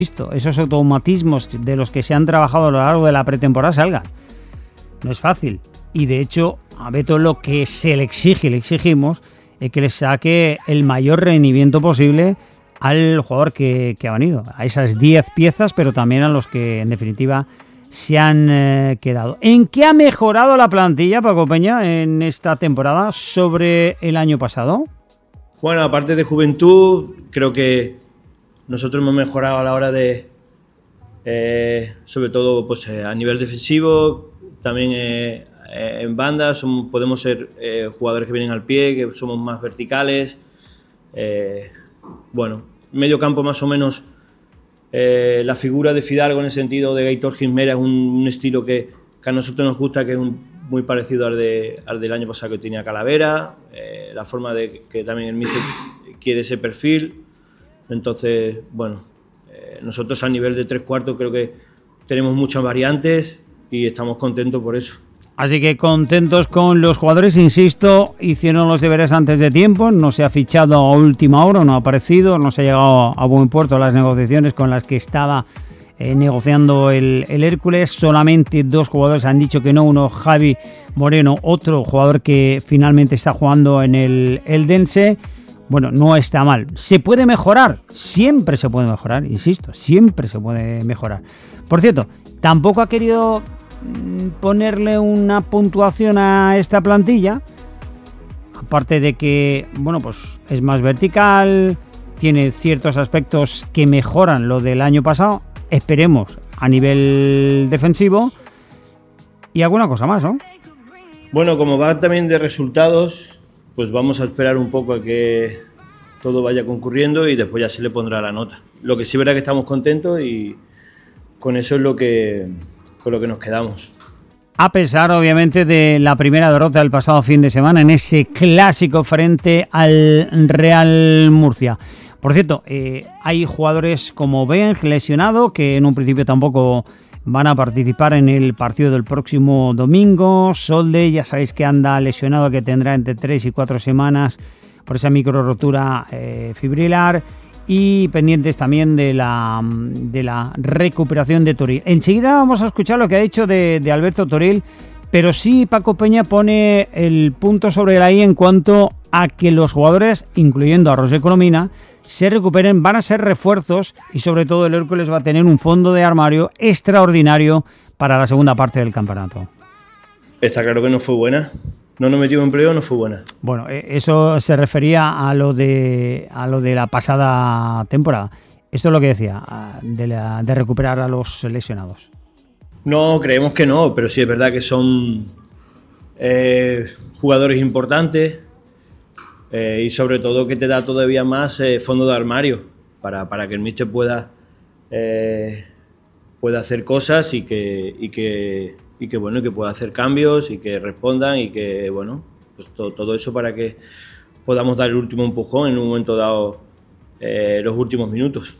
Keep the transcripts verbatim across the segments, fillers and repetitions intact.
Visto, esos automatismos de los que se han trabajado a lo largo de la pretemporada salgan. No es fácil. Y de hecho, a Beto lo que se le exige, le exigimos, es que le saque el mayor rendimiento posible al jugador que, que ha venido. A esas diez piezas, pero también a los que en definitiva se han eh, quedado. ¿En qué ha mejorado la plantilla, Paco Peña, en esta temporada sobre el año pasado? Bueno, aparte de juventud, creo que nosotros hemos mejorado a la hora de, eh, sobre todo pues, eh, a nivel defensivo, también eh, eh, en banda, somos, podemos ser eh, jugadores que vienen al pie, que somos más verticales. Eh, bueno, medio campo más o menos, eh, la figura de Fidalgo en el sentido de Gaitor Gismera es un, un estilo que, que a nosotros nos gusta, que es un, muy parecido al, de, al del año pasado que tenía Calavera, eh, la forma de que también el míster quiere ese perfil. Entonces, bueno, eh, nosotros a nivel de tres cuartos creo que tenemos muchas variantes y estamos contentos por eso. Así que contentos con los jugadores, insisto, hicieron los deberes antes de tiempo, no se ha fichado a última hora, no ha aparecido, no se ha llegado a buen puerto las negociaciones con las que estaba eh, negociando el, el Hércules. Solamente dos jugadores han dicho que no, uno Javi Moreno, otro jugador que finalmente está jugando en el Eldense. Bueno, no está mal. ¿Se puede mejorar? Siempre se puede mejorar, insisto, siempre se puede mejorar. Por cierto, tampoco ha querido ponerle una puntuación a esta plantilla, aparte de que, bueno, pues es más vertical, tiene ciertos aspectos que mejoran lo del año pasado, esperemos a nivel defensivo, y alguna cosa más, ¿no? Bueno, como va también de resultados, pues vamos a esperar un poco a que todo vaya concurriendo y después ya se le pondrá la nota. Lo que sí verá que estamos contentos y con eso es lo que, con lo que nos quedamos. A pesar, obviamente, de la primera derrota del pasado fin de semana en ese clásico frente al Real Murcia. Por cierto, eh, hay jugadores como Benj lesionado, que en un principio tampoco van a participar en el partido del próximo domingo. Solde, ya sabéis que anda lesionado, que tendrá entre tres y cuatro semanas por esa micro rotura eh, fibrilar. Y pendientes también de la, de la recuperación de Toril. Enseguida vamos a escuchar lo que ha dicho de, de Alberto Toril, pero sí Paco Peña pone el punto sobre la i en cuanto a que los jugadores, incluyendo a Roger Colomina, se recuperen, van a ser refuerzos y sobre todo el Hércules va a tener un fondo de armario extraordinario para la segunda parte del campeonato. Está claro que no fue buena. No nos metió empleo, no fue buena. Bueno, eso se refería a lo de a lo de la pasada temporada. Esto es lo que decía, de, la, de recuperar a los lesionados. No, creemos que no, pero sí es verdad que son eh, jugadores importantes eh, y sobre todo que te da todavía más eh, fondo de armario para, para que el míster pueda, eh, pueda hacer cosas y que... Y que y que bueno, que pueda hacer cambios y que respondan y que bueno, pues todo, todo eso para que podamos dar el último empujón en un momento dado, eh, los últimos minutos.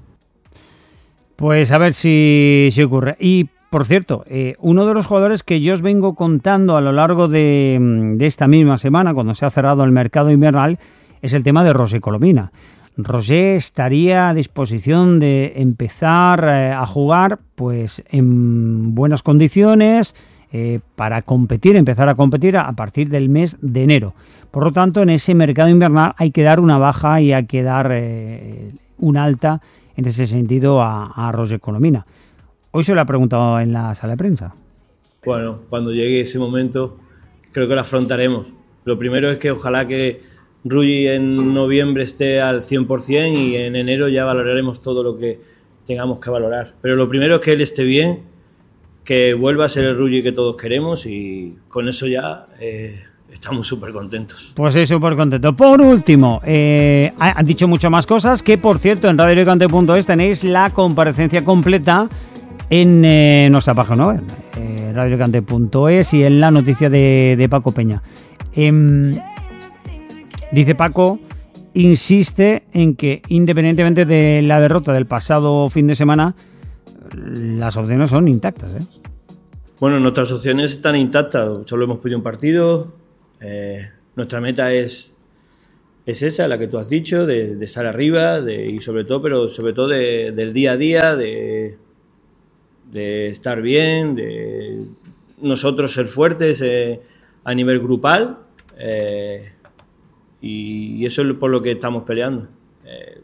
Pues a ver si, si ocurre. Y por cierto, eh, uno de los jugadores que yo os vengo contando a lo largo de, de esta misma semana, cuando se ha cerrado el mercado invernal, es el tema de Roger Colomina. Roger estaría a disposición de empezar eh, a jugar pues en buenas condiciones eh, para competir, empezar a competir a, a partir del mes de enero. Por lo tanto, en ese mercado invernal hay que dar una baja y hay que dar eh, un alta en ese sentido a, a Roger Colomina. Hoy se lo ha preguntado en la sala de prensa. Bueno, cuando llegue ese momento creo que lo afrontaremos. Lo primero es que ojalá que Rulli en noviembre esté al cien por ciento y en enero ya valoraremos todo lo que tengamos que valorar. Pero lo primero es que él esté bien, que vuelva a ser el Rulli que todos queremos y con eso ya eh, estamos súper contentos. Pues sí, súper contento. Por último, eh, han dicho muchas más cosas, que por cierto en radio alicante punto es tenéis la comparecencia completa en eh, nuestra página web, eh, radio alicante punto es, y en la noticia de, de Paco Peña. Eh, Dice Paco, insiste en que independientemente de la derrota del pasado fin de semana, las opciones son intactas, ¿eh? Bueno, nuestras opciones están intactas. Solo hemos perdido un partido. Eh, nuestra meta es es esa, la que tú has dicho, de, de estar arriba, de, y sobre todo, pero sobre todo de, del día a día, de, de estar bien, de nosotros ser fuertes eh, a nivel grupal, eh, y, y eso es por lo que estamos peleando. Eh,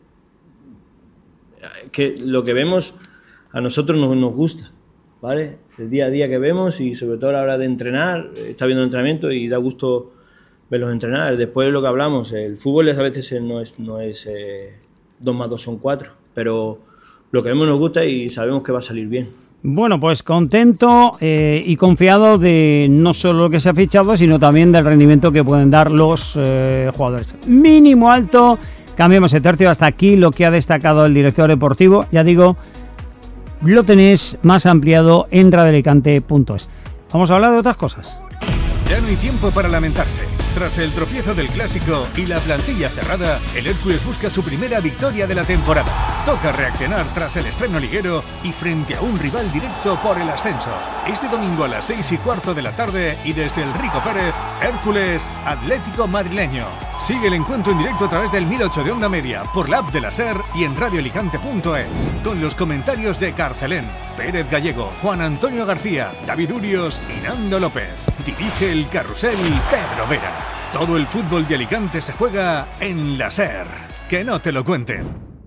que lo que vemos a nosotros nos, nos gusta, ¿vale? El día a día que vemos y sobre todo a la hora de entrenar, está viendo entrenamiento y da gusto verlos entrenar. Después de lo que hablamos, el fútbol a veces no es, no es eh, dos más dos son cuatro, pero lo que vemos nos gusta y sabemos que va a salir bien. Bueno, pues contento eh, y confiado de no solo lo que se ha fichado, sino también del rendimiento que pueden dar los eh, jugadores. Mínimo alto, cambiamos el tercio. Hasta aquí lo que ha destacado el director deportivo. Ya digo, lo tenéis más ampliado en radio alicante punto es. Vamos a hablar de otras cosas. Ya no hay tiempo para lamentarse. Tras el tropiezo del Clásico y la plantilla cerrada, el Hércules busca su primera victoria de la temporada. Toca reaccionar tras el estreno liguero y frente a un rival directo por el ascenso. Este domingo a las seis y cuarto de la tarde y desde el Rico Pérez, Hércules Atlético Madrileño. Sigue el encuentro en directo a través del mil ocho de Onda Media, por la app de la SER y en radio alicante punto es. Con los comentarios de Carcelén, Pérez Gallego, Juan Antonio García, David Urios y Nando López. Dirige el carrusel Pedro Vera. Todo el fútbol de Alicante se juega en la SER. Que no te lo cuenten.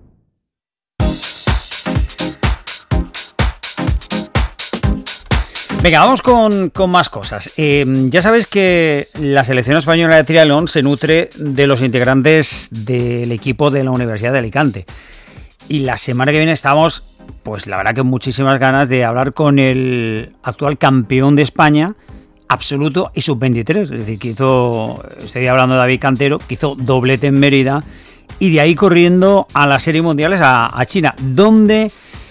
Venga, vamos con, con más cosas. Eh, ya sabes que la selección española de triatlón se nutre de los integrantes del equipo de la Universidad de Alicante. Y la semana que viene estamos, pues la verdad que muchísimas ganas de hablar con el actual campeón de España absoluto y sub veintitrés. Es decir, que hizo, estoy hablando de David Cantero, que hizo doblete en Mérida y de ahí corriendo a las series mundiales a, a China, donde...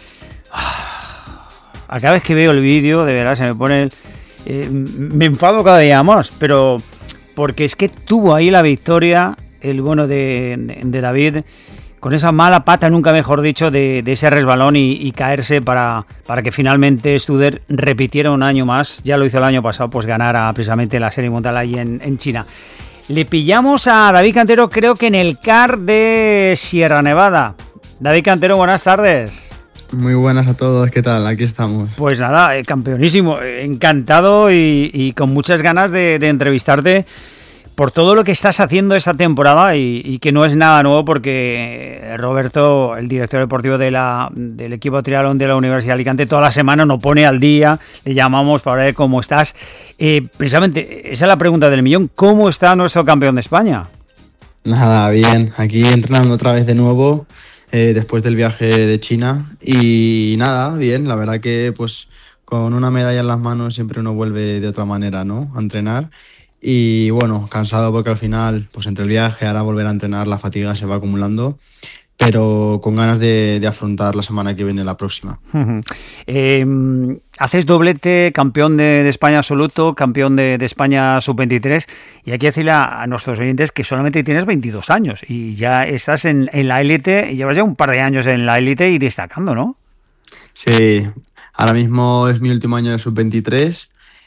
A cada vez que veo el vídeo, de verdad, se me pone... El, eh, me enfado cada día más, pero porque es que tuvo ahí la victoria, el bueno de, de, de David, con esa mala pata, nunca mejor dicho, de, de ese resbalón y, y caerse para, para que finalmente Studer repitiera un año más, ya lo hizo el año pasado, pues ganara precisamente la serie mundial ahí en, en China. Le pillamos a David Cantero, creo que en el C A R de Sierra Nevada. David Cantero, buenas tardes. Muy buenas a todos, ¿qué tal? Aquí estamos. Pues nada, eh, campeonísimo, eh, encantado y, y con muchas ganas de, de entrevistarte por todo lo que estás haciendo esta temporada y, y que no es nada nuevo porque Roberto, el director deportivo de la, del equipo de triatlón de la Universidad de Alicante, toda la semana nos pone al día, le llamamos para ver cómo estás. Eh, precisamente, esa es la pregunta del millón, ¿cómo está nuestro campeón de España? Nada, bien, aquí entrenando otra vez de nuevo. Eh, después del viaje de China y nada, bien, la verdad que pues con una medalla en las manos siempre uno vuelve de otra manera, ¿no? A entrenar y bueno, cansado porque al final pues entre el viaje, ahora volver a entrenar, la fatiga se va acumulando, pero con ganas de, de afrontar la semana que viene la próxima. Uh-huh. Eh, haces doblete, campeón de, de España absoluto, campeón de, de España sub veintitrés, y hay que decirle a, a nuestros oyentes que solamente tienes veintidós años y ya estás en, en la élite y llevas ya un par de años en la élite y destacando, ¿no? Sí, ahora mismo es mi último año de sub veintitrés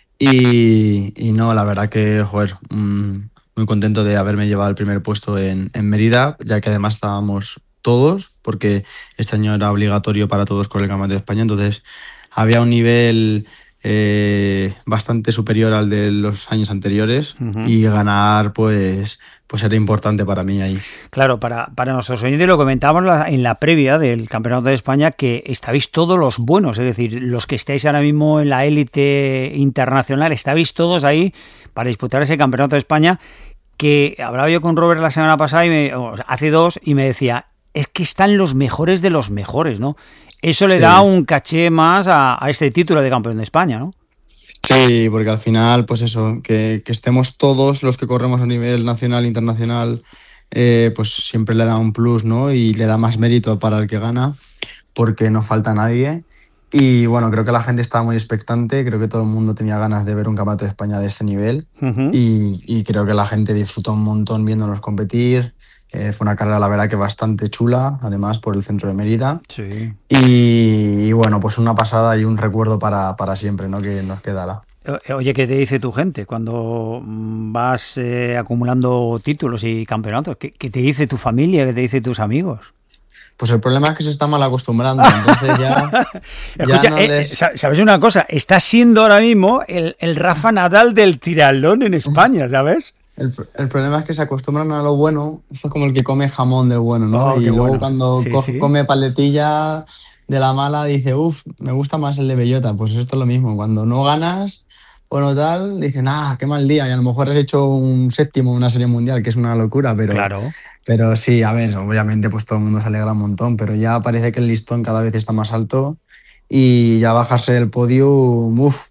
y, y no, la verdad que, joder, mmm, muy contento de haberme llevado el primer puesto en, en Mérida, ya que además estábamos todos, porque este año era obligatorio para todos con el Campeonato de España, entonces había un nivel eh, bastante superior al de los años anteriores. Uh-huh. Y ganar pues, pues era importante para mí ahí. Claro, para, para nuestros oyentes lo comentábamos en la previa del Campeonato de España, que estabais todos los buenos, es decir, los que estáis ahora mismo en la élite internacional, estabais todos ahí para disputar ese Campeonato de España, que hablaba yo con Robert la semana pasada, y me, o sea, hace dos, y me decía, es que están los mejores de los mejores, ¿no? Eso le sí. da un caché más a, a este título de campeón de España, ¿no? Sí, porque al final, pues eso, que, que estemos todos los que corremos a nivel nacional e internacional, eh, pues siempre le da un plus, ¿no? Y le da más mérito para el que gana, porque no falta nadie. Y bueno, creo que la gente estaba muy expectante, creo que todo el mundo tenía ganas de ver un campeonato de España de este nivel. Uh-huh. y, y creo que la gente disfrutó un montón viéndonos competir. Eh, fue una carrera, la verdad, que bastante chula, además, por el centro de Mérida. Sí. Y, y bueno, pues una pasada y un recuerdo para, para siempre, ¿no? Que nos quedará. Oye, ¿qué te dice tu gente cuando vas eh, acumulando títulos y campeonatos? ¿Qué, ¿Qué te dice tu familia? ¿Qué te dice tus amigos? Pues el problema es que se está mal acostumbrando, entonces ya... Escucha, ya no eh, les... ¿sabes una cosa? Estás siendo ahora mismo el, el Rafa Nadal del triatlón en España, ¿sabes? El, el problema es que se acostumbran a lo bueno, esto es como el que come jamón del bueno, ¿no? Oh, y luego bueno. cuando sí, co- sí. come paletilla de la mala dice, uff, me gusta más el de bellota. Pues esto es lo mismo, cuando no ganas o no tal, dicen, ah, qué mal día, y a lo mejor has hecho un séptimo en una serie mundial, que es una locura, pero... Claro. Pero sí, a ver, obviamente pues todo el mundo se alegra un montón, pero ya parece que el listón cada vez está más alto y ya bajarse del podio, uff,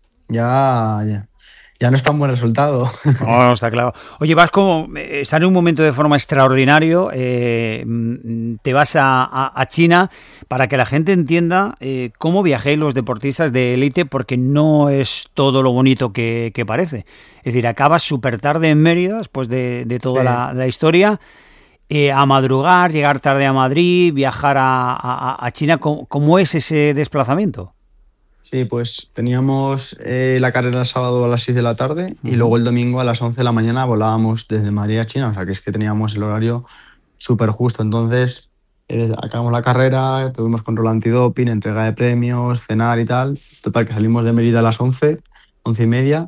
ya, ya, ya no es tan buen resultado. No, no, está claro. Oye, vas como, estás en un momento de forma extraordinario, eh, te vas a, a, a China para que la gente entienda eh, cómo viajáis los deportistas de élite, porque no es todo lo bonito que, que parece. Es decir, acabas súper tarde en Mérida, después de, de toda Sí. la, la historia, eh, a madrugar, llegar tarde a Madrid, viajar a, a, a China. ¿Cómo, ¿Cómo es ese desplazamiento? Sí, pues teníamos eh, la carrera el sábado a las seis de la tarde y Ujú. luego el domingo a las once de la mañana volábamos desde Madrid a China, o sea que es que teníamos el horario súper justo. Entonces, eh, acabamos la carrera, tuvimos control antidoping, entrega de premios, cenar y tal. Total, que salimos de Mérida a las once, once y media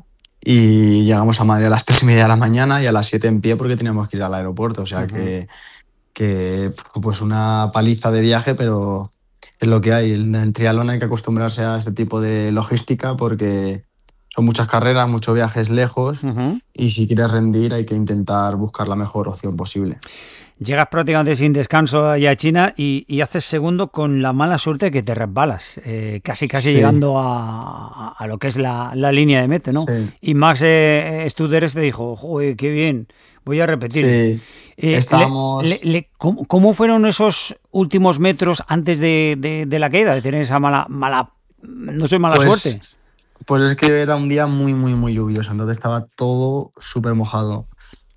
y llegamos a Madrid a las tres y media de la mañana y a las siete en pie porque teníamos que ir al aeropuerto. O sea Ujú. que, que pues una paliza de viaje, pero es lo que hay. En el triatlón hay que acostumbrarse a este tipo de logística porque son muchas carreras, muchos viajes lejos Ujú. y si quieres rendir hay que intentar buscar la mejor opción posible. Llegas prácticamente sin descanso allá a China y, y haces segundo con la mala suerte de que te resbalas, eh, casi casi Sí. llegando a, a lo que es la, la línea de meta, ¿no? Sí. Y Max eh, Studeres te dijo, joder, qué bien, voy a repetir. Sí, Eh, estábamos... le- le- le- ¿cómo, cómo fueron esos últimos metros antes de, de- de la caída, de tener esa mala, mala no sé, mala Pues, suerte? pues es que era un día muy, muy, muy lluvioso, entonces estaba todo súper mojado.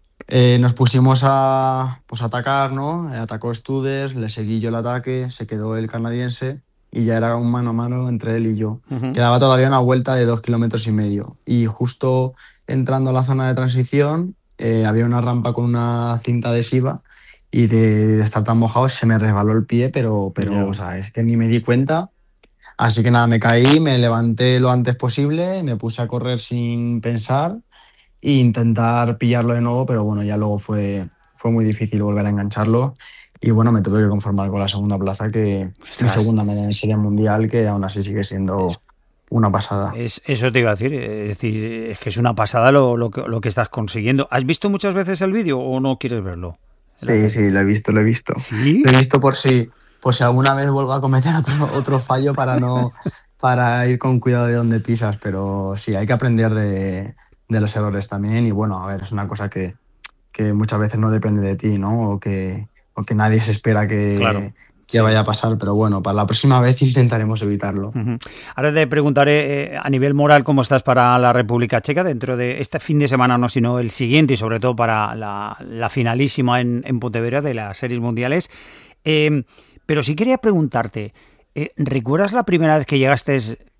Eh, nos pusimos a, pues, a atacar, ¿no? Atacó Studers, le seguí yo el ataque, se quedó el canadiense y ya era un mano a mano entre él y yo. Ujú. Quedaba todavía una vuelta de dos kilómetros y medio y justo entrando a la zona de transición eh, había una rampa con una cinta adhesiva y de, de estar tan mojado se me resbaló el pie, pero, pero Ya. o sea, es que ni me di cuenta. Así que nada, me caí, me levanté lo antes posible, me puse a correr sin pensar e intentar pillarlo de nuevo, pero bueno, ya luego fue, fue muy difícil volver a engancharlo y bueno, me tuve que conformar con la segunda plaza, que Ostras. mi segunda medalla en serie mundial, que aún así sigue siendo una pasada. Es, eso te iba a decir, es decir, es que es una pasada lo, lo, que, lo que estás consiguiendo. ¿Has visto muchas veces el vídeo o no quieres verlo? Sí, sí, lo he visto, lo he visto. ¿Sí? Lo he visto por si, por si alguna vez vuelvo a cometer otro, otro fallo para no para ir con cuidado de dónde pisas, pero sí, hay que aprender de, de los errores también y bueno, a ver, es una cosa que, que muchas veces no depende de ti, ¿no? O que, o que nadie se espera que, Claro, que sí. vaya a pasar, pero bueno, para la próxima vez intentaremos evitarlo. Uh-huh. Ahora te preguntaré eh, a nivel moral cómo estás para la República Checa dentro de este fin de semana, no, sino el siguiente y sobre todo para la, la finalísima en, en Pontevedra de las series mundiales. Eh, pero sí quería preguntarte, eh, ¿recuerdas la primera vez que llegaste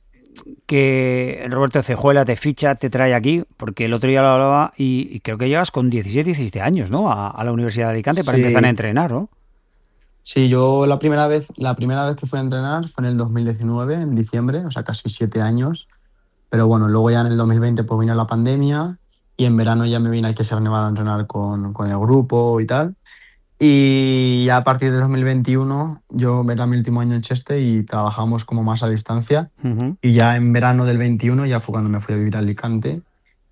que Roberto Cejuela te ficha, te trae aquí? Porque el otro día lo hablaba y, y creo que llegas con diecisiete, diecisiete años, ¿no? A, a la Universidad de Alicante para Sí. empezar a entrenar, ¿no? Sí, yo la primera vez, la primera vez que fui a entrenar fue en el dos mil diecinueve, en diciembre, o sea, casi siete años. Pero bueno, luego ya en el dos mil veinte pues vino la pandemia y en verano ya me vine aquí a Sierra Nevada a entrenar con, con el grupo y tal. Y ya a partir de dos mil veintiuno yo era mi último año en Cheste y trabajamos como más a distancia. Uh-huh. Y ya en verano del veintiuno ya fue cuando me fui a vivir a Alicante.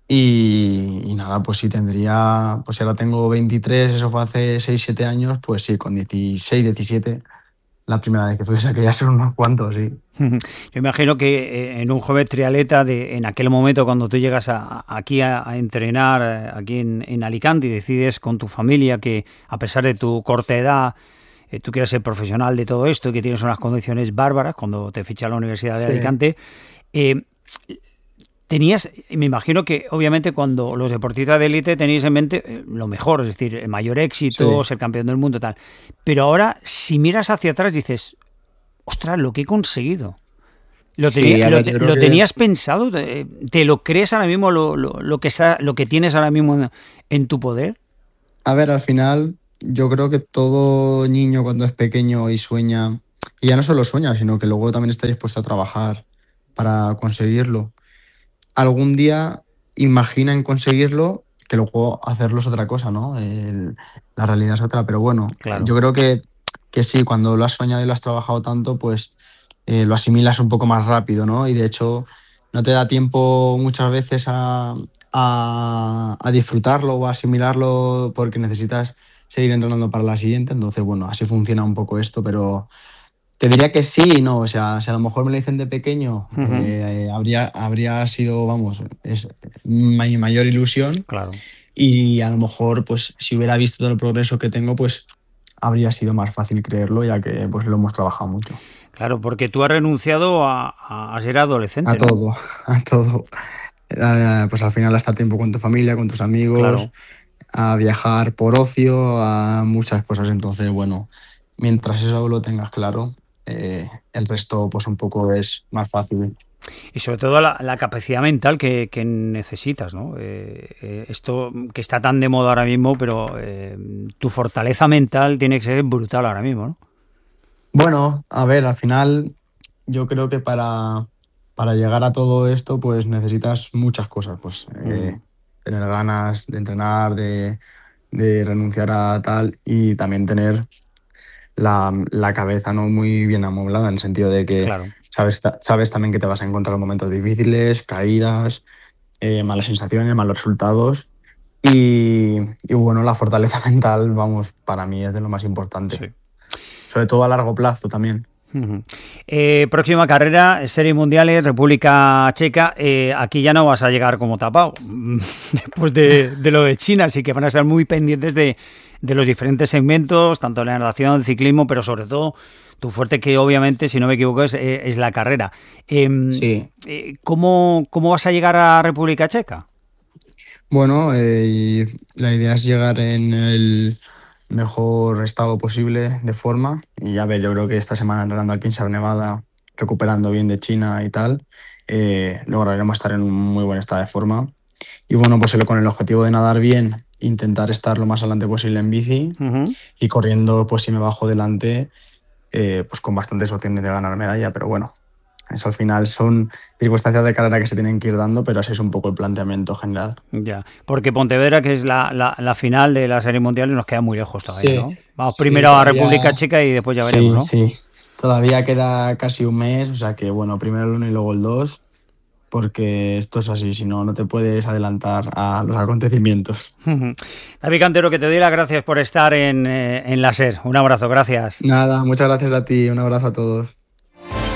Y, y nada, pues sí tendría, pues si ahora tengo veintitrés, eso fue hace seis siete años, pues sí, con dieciséis diecisiete, la primera vez que fui, o sea que ya son unos cuantos, sí. Yo imagino que eh, en un joven triatleta, de, en aquel momento cuando tú llegas a, aquí a, a entrenar, eh, aquí en, en Alicante, y decides con tu familia que a pesar de tu corta edad, eh, tú quieres ser profesional de todo esto y que tienes unas condiciones bárbaras cuando te ficha a la Universidad de Sí. Alicante, eh, tenías, me imagino que obviamente cuando los deportistas de élite tenéis en mente eh, lo mejor, es decir, el mayor éxito, Sí. ser campeón del mundo, tal. Pero ahora, si miras hacia atrás, dices, ostras, lo que he conseguido. ¿Lo, tenía, Sí, a lo, ver, yo creo lo que- tenías pensado? ¿Te, te lo crees ahora mismo lo, lo, lo que está, lo que tienes ahora mismo en, en tu poder? A ver, al final, yo creo que todo niño cuando es pequeño y sueña, y ya no solo sueña, sino que luego también está dispuesto a trabajar para conseguirlo. Algún día imagina en conseguirlo, que luego hacerlo es otra cosa, ¿no? El- la realidad es otra, pero bueno, Claro. yo creo que, que sí, cuando lo has soñado y lo has trabajado tanto, pues eh, lo asimilas un poco más rápido, ¿no? Y de hecho no te da tiempo muchas veces a, a, a disfrutarlo o a asimilarlo porque necesitas seguir entrenando para la siguiente. Entonces, bueno, así funciona un poco esto, pero te diría que sí y no. O sea, si a lo mejor me lo dicen de pequeño, Ujú. eh, habría, habría sido, vamos, es mi mayor ilusión. Claro. Y a lo mejor, pues, si hubiera visto todo el progreso que tengo, pues habría sido más fácil creerlo, ya que pues lo hemos trabajado mucho. Claro, porque tú has renunciado a, a- a ser adolescente, A ¿no? todo, a todo. Eh, Pues al final a estar tiempo con tu familia, con tus amigos, Claro. a viajar por ocio, a muchas cosas. Entonces, bueno, mientras eso lo tengas claro, eh, el resto pues un poco es más fácil. Y sobre todo la, la capacidad mental que, que necesitas, ¿no? Eh, eh, esto que está tan de moda ahora mismo, pero eh, tu fortaleza mental tiene que ser brutal ahora mismo, ¿no? Bueno, a ver, al final yo creo que para, para llegar a todo esto pues necesitas muchas cosas, pues eh, Mm. tener ganas de entrenar, de, de renunciar a tal y también tener la, la cabeza no muy bien amoblada en el sentido de que Claro. sabes, ta- sabes también que te vas a encontrar momentos difíciles, caídas, eh, malas sensaciones, malos resultados y, y bueno, la fortaleza mental, vamos, para mí es de lo más importante, Sí. sobre todo a largo plazo también. Ujú. Eh, próxima carrera, Series Mundiales, República Checa. Eh, aquí ya no vas a llegar como tapado después de, de lo de China, así que van a estar muy pendientes de, de los diferentes segmentos, tanto la natación, el ciclismo, pero sobre todo tu fuerte, que obviamente, si no me equivoco, es, es la carrera. Eh, Sí. eh, ¿cómo, ¿Cómo vas a llegar a República Checa? Bueno, eh, y la idea es llegar en el mejor estado posible de forma. Y a ver, yo creo que esta semana entrenando aquí en Sierra Nevada, recuperando bien de China y tal, eh, lograremos estar en un muy buen estado de forma. Y bueno, pues con el objetivo de nadar bien, intentar estar lo más adelante posible en bici Ujú. y corriendo, pues si me bajo delante, eh, pues con bastantes opciones de ganar medalla. Pero bueno, eso al final son circunstancias de carrera que se tienen que ir dando, pero así es un poco el planteamiento general. Ya, porque Pontevedra, que es la, la, la final de la Serie Mundial, nos queda muy lejos todavía, Sí, ¿no? Vamos sí, primero a todavía- República Checa y después ya veremos, Sí, ¿no? sí. Todavía queda casi un mes, o sea que bueno, primero el uno y luego el dos, porque esto es así, si no, no te puedes adelantar a los acontecimientos. David Cantero, que te doy las gracias por estar en, eh, en la SER. Un abrazo, gracias. Nada, muchas gracias a ti, un abrazo a todos.